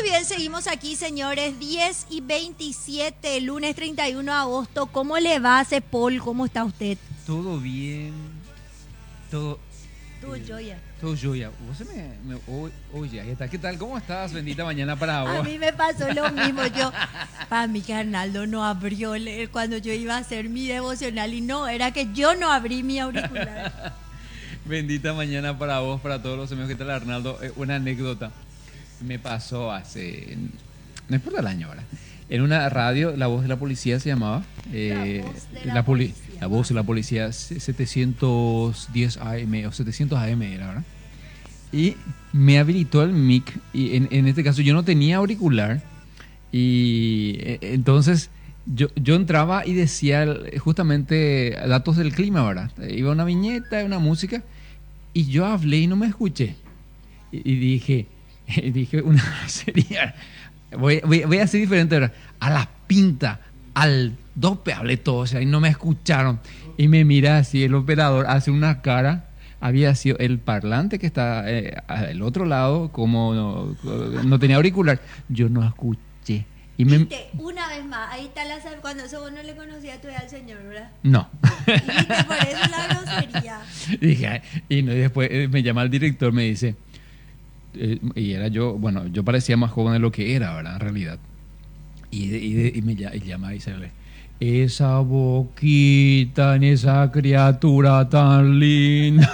Muy bien, seguimos aquí, señores. 10:27, lunes 31 de agosto. ¿Cómo le va, Paul? ¿Cómo está usted? Todo bien. Todo. Todo joya. Todo joya. Vos oye, ¿qué tal? ¿Cómo estás? Bendita mañana para vos. A mí me pasó lo mismo. Para mí que Arnaldo no abrió cuando yo iba a hacer mi devocional y no, era que yo no abrí mi auricular. Bendita mañana para vos, para todos los amigos. ¿Qué tal, Arnaldo? Una anécdota. Me pasó hace... No importa el año ahora. En una radio, La Voz de la Policía se llamaba. La Voz de la Policía 710 AM o 700 AM era, ¿verdad? Y me habilitó el mic. Y en este caso yo no tenía auricular. Y entonces yo entraba y decía justamente datos del clima, ¿verdad? Iba una viñeta, una música. Y yo hablé y no me escuché. Y dije una sería... Voy a ser diferente ahora. A la pinta, al dope hablé todo, o sea, y no me escucharon. Y me mira así, el operador hace una cara. Había sido el parlante que está al otro lado, como no tenía auricular. Yo no escuché. Y ¿Viste? Una vez más, ahí está cuando eso vos no le conocías todavía al señor, ¿verdad? No. ¿Viste? Por eso la grosería. Dije, y después me llama el director, me dice... y era yo, bueno, yo parecía más joven de lo que era, ¿verdad? En realidad. Y me llama y dice, esa boquita en esa criatura tan linda.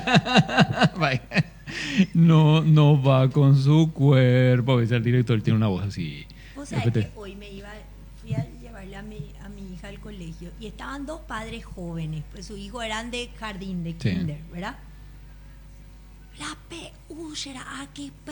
No va con su cuerpo. Dice el director, tiene una voz así. O sea, que hoy fui a llevarle a mi hija al colegio y estaban dos padres jóvenes, pues sus hijos eran de jardín, de kinder, ¿verdad? La PU será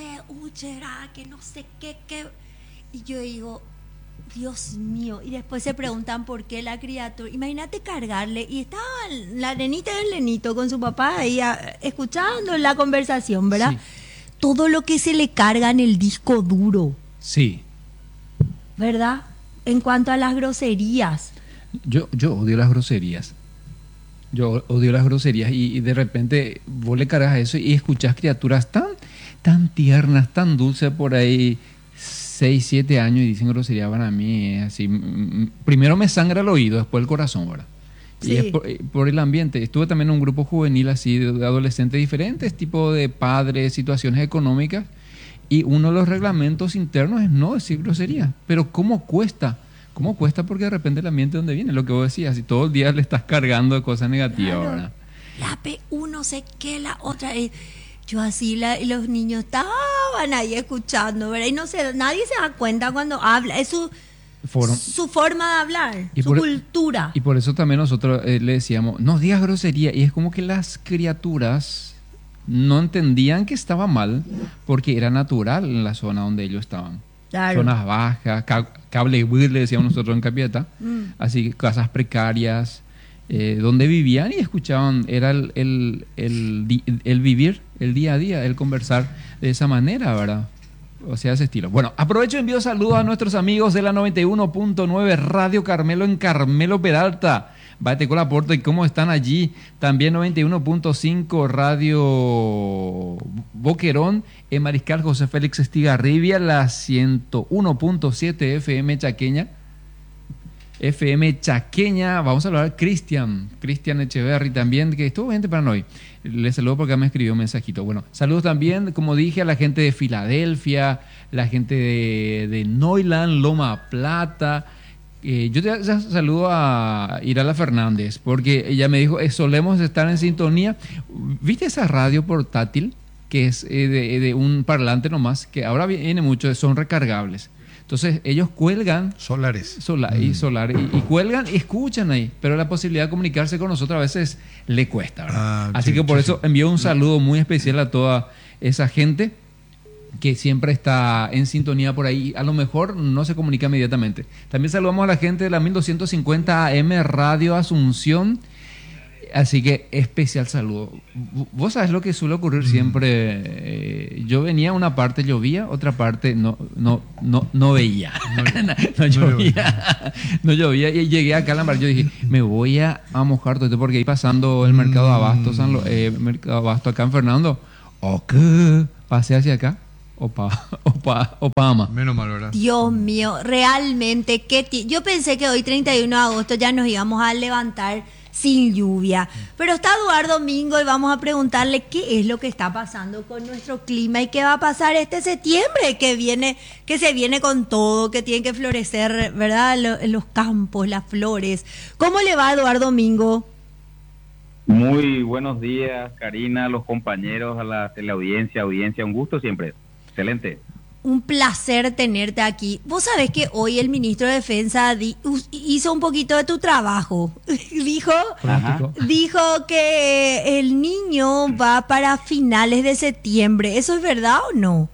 que no sé qué. Y yo digo, Dios mío. Y después se preguntan por qué la criatura. Imagínate cargarle. Y estaba la nenita y el nenito con su papá ahí escuchando la conversación, ¿verdad? Sí. Todo lo que se le carga en el disco duro. Sí. ¿Verdad? En cuanto a las groserías. Yo odio las groserías. Yo odio las groserías y de repente vos le cargas eso y escuchás criaturas tan tiernas, tan dulces por ahí, 6, 7 años y dicen grosería para mí. Es así. Primero me sangra el oído, después el corazón, ¿verdad? Sí. Y es por el ambiente. Estuve también en un grupo juvenil así de adolescentes diferentes, tipo de padres, situaciones económicas. Y uno de los reglamentos internos es no decir grosería. Pero ¿cómo cuesta? ¿Cómo cuesta? Porque de repente el ambiente donde viene, lo que vos decías, y todo el día le estás cargando de cosas negativas, claro. ¿Verdad? La PU no sé qué, la otra. Yo así, y los niños estaban ahí escuchando, ¿verdad? Y no sé, nadie se da cuenta cuando habla. Es su forma de hablar, su cultura. Y por eso también nosotros le decíamos, no digas grosería. Y es como que las criaturas no entendían que estaba mal, porque era natural en la zona donde ellos estaban. Claro. Zonas bajas, cable le decíamos nosotros en Capiatá, así casas precarias, donde vivían y escuchaban, era el vivir, el día a día, el conversar de esa manera, ¿verdad? O sea, ese estilo. Bueno, aprovecho y envío saludos a nuestros amigos de la 91.9 Radio Carmelo en Carmelo Peralta. Bate con la Porto y cómo están allí. También 91.5 Radio Boquerón en Mariscal José Félix Estigarribia, la 101.7 FM Chaqueña. Vamos a hablar Cristian Echeverry también, que estuvo bien temprano hoy. Le saludo porque me escribió un mensajito. Bueno, saludos también, como dije, a la gente de Filadelfia, la gente de Neuland, Loma Plata. Yo ya saludo a Irala Fernández, porque ella me dijo, solemos estar en sintonía. ¿Viste esa radio portátil? Que es de un parlante nomás, que ahora viene mucho, son recargables. Entonces ellos cuelgan solares y cuelgan y escuchan ahí, pero la posibilidad de comunicarse con nosotros a veces le cuesta, ¿verdad? Así que por eso envío un saludo muy especial a toda esa gente que siempre está en sintonía por ahí. A lo mejor no se comunica inmediatamente. También saludamos a la gente de la 1250 AM Radio Asunción. Así que especial saludo. Vos sabés lo que suele ocurrir siempre. Yo venía, una parte llovía, otra parte no veía. No llovía. Y llegué acá a la mar. Yo dije, me voy a mojar todo esto porque ahí pasando el mercado de Abasto, mercado de Abasto acá en Fernando. ¿O qué? Pasé hacia acá. Opama. Menos mal, ¿verdad? Dios mío, realmente, yo pensé que hoy 31 de agosto ya nos íbamos a levantar sin lluvia. Pero está Eduardo Domingo y vamos a preguntarle qué es lo que está pasando con nuestro clima y qué va a pasar este septiembre que se viene con todo, que tienen que florecer, ¿verdad? Los campos, las flores. ¿Cómo le va, Eduardo Domingo? Muy buenos días, Karina, a los compañeros, a la teleaudiencia, un gusto siempre. Excelente. Un placer tenerte aquí. Vos sabés que hoy el ministro de Defensa hizo un poquito de tu trabajo. Dijo que el niño va para finales de septiembre. ¿Eso es verdad o no?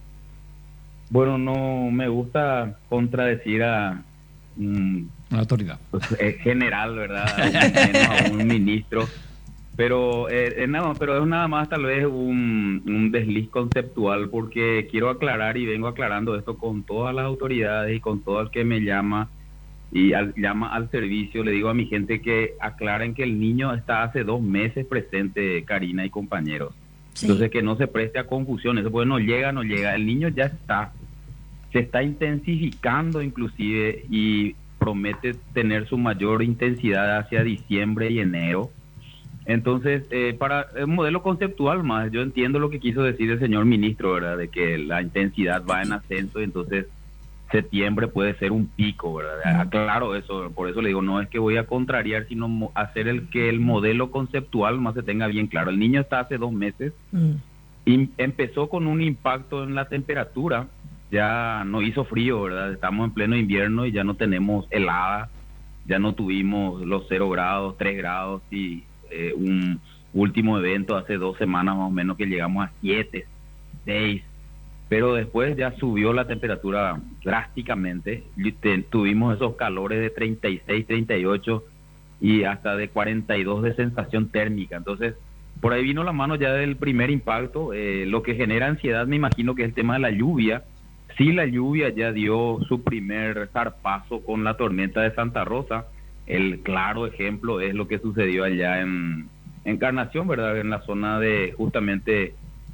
Bueno, no me gusta contradecir a la autoridad. Pues, general, ¿verdad? A un ministro. Pero es nada más tal vez un desliz conceptual, porque quiero aclarar y vengo aclarando esto con todas las autoridades y con todo el que me llama y llama al servicio. Le digo a mi gente que aclaren que el niño está hace 2 meses presente, Karina y compañeros. Sí. Entonces que no se preste a confusión, eso pues no llega, el niño ya está, se está intensificando inclusive y promete tener su mayor intensidad hacia diciembre y enero. Entonces, para un modelo conceptual más, yo entiendo lo que quiso decir el señor ministro, ¿verdad? De que la intensidad va en ascenso y entonces septiembre puede ser un pico, ¿verdad? Aclaro eso, por eso le digo, no es que voy a contrariar, sino hacer que el modelo conceptual más se tenga bien claro. El niño está hace 2 meses y empezó con un impacto en la temperatura, ya no hizo frío, ¿verdad? Estamos en pleno invierno y ya no tenemos helada, ya no tuvimos los 0 grados, 3 grados y... un último evento hace 2 semanas más o menos que llegamos a 7, 6, pero después ya subió la temperatura drásticamente. Tuvimos esos calores de 36, 38 y hasta de 42 de sensación térmica. Entonces por ahí vino la mano ya del primer impacto. Lo que genera ansiedad me imagino que es el tema de la lluvia. Sí, la lluvia ya dio su primer zarpazo con la tormenta de Santa Rosa. El claro ejemplo es lo que sucedió allá en Encarnación, ¿verdad? En la zona de justamente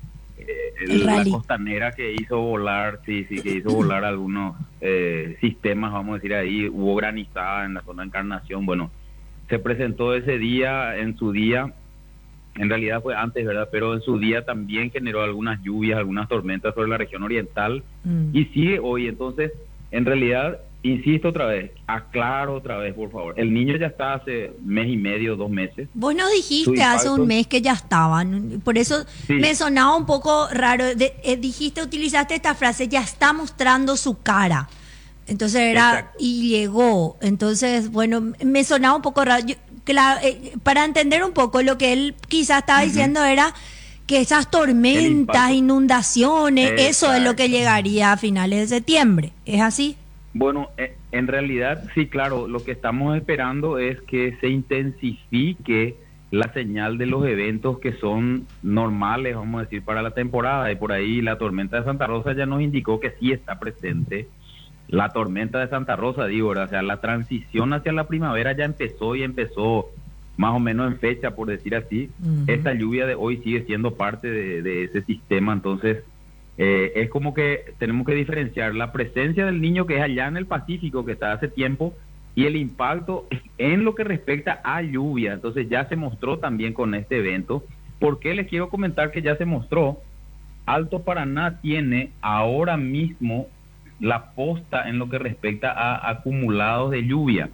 la costanera, que hizo volar, que hizo volar algunos sistemas, vamos a decir ahí. Hubo granizada en la zona de Encarnación. Bueno, se presentó ese día, en su día, en realidad fue antes, ¿verdad? Pero en su día también generó algunas lluvias, algunas tormentas sobre la región oriental y sigue hoy. Entonces, en realidad... Insisto otra vez, aclaro otra vez, por favor. El niño ya está hace 1 mes y medio, 2 meses. Vos no dijiste hace 1 mes que ya estaban, por eso sí. Me sonaba un poco raro. Utilizaste esta frase, ya está mostrando su cara. Entonces era, exacto. Y llegó. Entonces, bueno, me sonaba un poco raro. Para entender un poco, lo que él quizás estaba diciendo era que esas tormentas, inundaciones, eso es lo que llegaría a finales de septiembre. ¿Es así? Bueno, en realidad sí, claro, lo que estamos esperando es que se intensifique la señal de los eventos que son normales, vamos a decir, para la temporada. Y por ahí la tormenta de Santa Rosa ya nos indicó que sí está presente. La tormenta de Santa Rosa, digo, ¿verdad? O sea, la transición hacia la primavera ya empezó y empezó más o menos en fecha, por decir así. Esta lluvia de hoy sigue siendo parte de ese sistema, entonces... es como que tenemos que diferenciar la presencia del niño, que es allá en el Pacífico, que está hace tiempo, y el impacto en lo que respecta a lluvia. Entonces ya se mostró también con este evento. ¿Por qué les quiero comentar que ya se mostró? Alto Paraná tiene ahora mismo la posta en lo que respecta a acumulados de lluvia.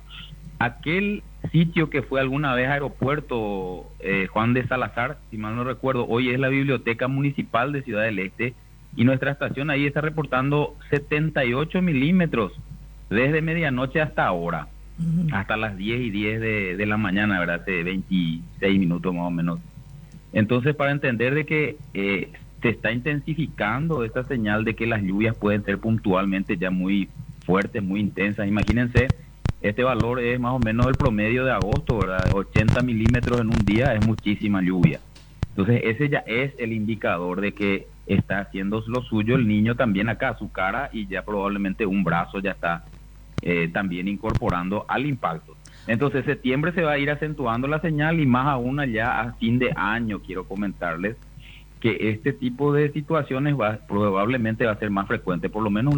Aquel sitio que fue alguna vez aeropuerto Juan de Salazar, si mal no recuerdo, hoy es la Biblioteca Municipal de Ciudad del Este. Y nuestra estación ahí está reportando 78 milímetros desde medianoche hasta ahora, hasta las 10:10 de la mañana, ¿verdad? Hace 26 minutos más o menos. Entonces, para entender de que se está intensificando esta señal de que las lluvias pueden ser puntualmente ya muy fuertes, muy intensas. Imagínense, este valor es más o menos el promedio de agosto, ¿verdad? 80 milímetros en un día es muchísima lluvia. Entonces, ese ya es el indicador de que está haciendo lo suyo el niño también acá, su cara, y ya probablemente un brazo ya está también incorporando al impacto. Entonces septiembre se va a ir acentuando la señal, y más aún allá a fin de año quiero comentarles que este tipo de situaciones probablemente va a ser más frecuente, por lo menos